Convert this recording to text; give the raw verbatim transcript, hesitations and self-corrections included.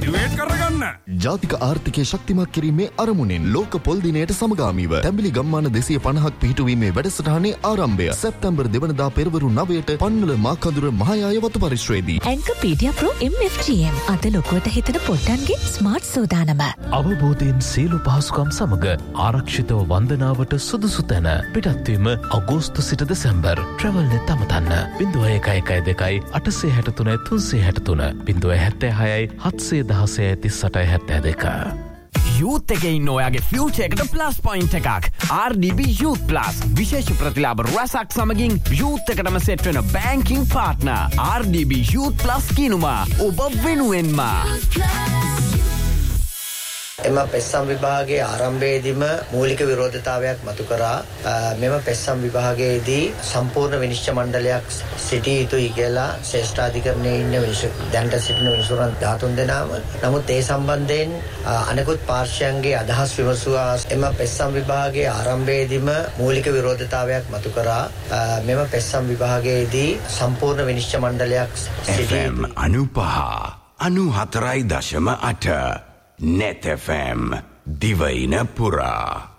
Activate කරගන්න. ජාතික ආර්ථිකය ශක්තිමත් කිරීමේ අරමුණෙන් ලෝක පොල් දිනයට සමගාමීව තැඹිලි ගම්මාන දෙසිය පනහක් පිහිටුවීමේ වැඩසටහනේ ආරම්භය සැප්තැම්බර් දෙවනදා පෙරවරු නවයට පන්වල මාකඳුර මහායාය වතු පරිශ්‍රයේදී. ඇන්කපීඩියා ප්‍රෝ එම් එෆ් ජී එම් අද ලොකුවට හිතන පොට්ටන්ගේ ස්මාර්ට් සෝදානම. අවබෝධයෙන් සියලු පහසුකම් සමග ආරක්ෂිතව වන්දනාවට සුදුසු තැන. පිටත්වීම අගෝස්තු සිට දෙසැම්බර්. ට්‍රැවල් නෙත් අමතන්න. බිංදුව එකයි එකයි දෙකයි අටසේ හැට තුනයි තුන්සේ හැට තුන. බිංදුව හැත්තෑ හයයි හත්සේ දහසය තිස් අටයි හැත්තෑ දෙක. යූත් එකේ ඉන්න ඔයාගේ ෆියුචර් එකට ප්ලස් පොයින්ට් එකක්. ආර් ඩී බී Youth Plus විශේෂ ප්‍රතිලාභ රැසක් සමගින් යූත් එකටම සෙට් වෙන බැංකින් පාර්ට්නර් ආර් ඩී බී Youth Plus කිනුමා ඔබ වෙනුවෙන්ම. එම පෙස්සම් විභාගයේ ආරම්භයේදීම මූලික විරෝධතාවයක් මතු කරා. මෙම පෙස්සම් විභාගයේදී සම්පූර්ණ විනිශ්චය මණ්ඩලයක් සිටිය යුතුයි කියලා ශ්‍රේෂ්ඨාධිකරණයේ ඉන්න දැනට සිටින විනිසුරන් දහතුන් දෙනාම. නමුත් ඒ සම්බන්ධයෙන් අනෙකුත් පාර්ශ්වයන්ගේ අදහස් විමසුවා. එම පෙස්සම් විභාගයේ ආරම්භයේදීම මූලික විරෝධතාවයක් මතු කරා. මෙම පෙස්සම් විභාගයේදී සම්පූර්ණ විනිශ්චය මණ්ඩලයක් සිටිය එෆ් එම් අනූපහ අනූහතරයි දශම අට Net එෆ් එම් දිවයින පුරා.